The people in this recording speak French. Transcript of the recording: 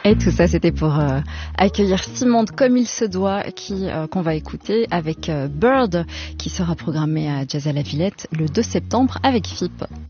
Et tout ça, c'était pour accueillir Simone comme il se doit, qu'on va écouter avec Bird, qui sera programmé à Jazz à la Villette le 2 septembre avec FIP.